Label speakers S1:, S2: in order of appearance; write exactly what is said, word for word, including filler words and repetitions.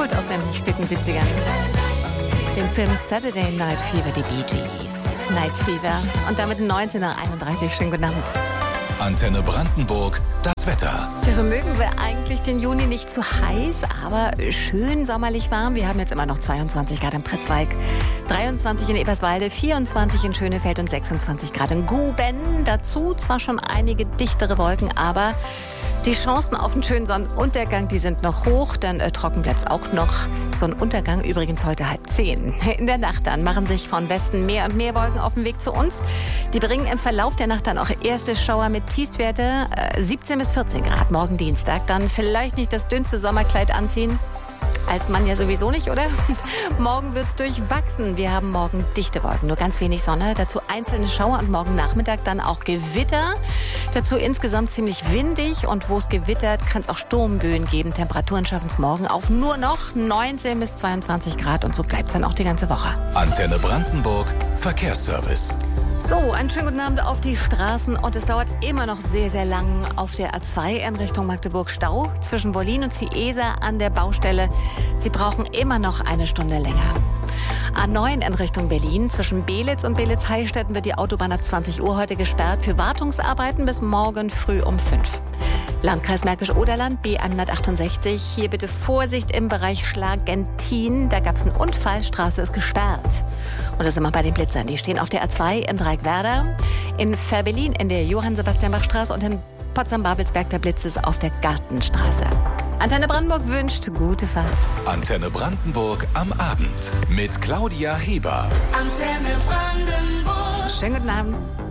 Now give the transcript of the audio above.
S1: Hit aus den späten siebzigern. Dem Film Saturday Night Fever, die Bee Gees. Night Fever. Und damit neunzehn Uhr einunddreißig. Schönen guten Abend.
S2: Antenne Brandenburg, das Wetter.
S1: Wieso mögen wir eigentlich den Juni nicht zu heiß, aber schön sommerlich warm? Wir haben jetzt immer noch zweiundzwanzig Grad im Pritzwalk, dreiundzwanzig in Eberswalde, vierundzwanzig in Schönefeld und sechsundzwanzig Grad in Guben. Dazu zwar schon einige dichtere Wolken, aber die Chancen auf einen schönen Sonnenuntergang, die sind noch hoch, dann äh, trocken bleibt es auch noch. Sonnenuntergang übrigens heute halb zehn. In der Nacht dann machen sich von Westen mehr und mehr Wolken auf den Weg zu uns. Die bringen im Verlauf der Nacht dann auch erste Schauer mit Tiefstwerte äh, siebzehn bis vierzehn Grad. Morgen Dienstag dann vielleicht nicht das dünnste Sommerkleid anziehen. Als Mann ja sowieso nicht, oder? Morgen wird's durchwachsen. Wir haben morgen dichte Wolken, nur ganz wenig Sonne. Dazu einzelne Schauer und morgen Nachmittag dann auch Gewitter. Dazu insgesamt ziemlich windig und wo es gewittert, kann es auch Sturmböen geben. Temperaturen schaffen es morgen auf nur noch neunzehn bis zweiundzwanzig Grad und so bleibt es dann auch die ganze Woche.
S2: Antenne Brandenburg, Verkehrsservice.
S1: So, einen schönen guten Abend auf die Straßen und es dauert immer noch sehr, sehr lang auf der A zwei in Richtung Magdeburg Stau zwischen Wollin und Ciesa an der Baustelle. Sie brauchen immer noch eine Stunde länger. A neun in Richtung Berlin. Zwischen Belitz und Belitz-Heilstätten wird die Autobahn ab zwanzig Uhr heute gesperrt für Wartungsarbeiten bis morgen früh um fünf. Landkreis Märkisch-Oderland, B hundertachtundsechzig. Hier bitte Vorsicht im Bereich Schlagentin. Da gab es einen Unfall, Straße ist gesperrt. Und da sind wir bei den Blitzern. Die stehen auf der A zwei in Dreieckwerder, in Ferbellin in der Johann-Sebastian-Bach-Straße und in Potsdam-Babelsberg der Blitz ist auf der Gartenstraße. Antenne Brandenburg wünscht gute Fahrt.
S2: Antenne Brandenburg am Abend mit Claudia Heber.
S3: Antenne Brandenburg.
S1: Schönen guten Abend.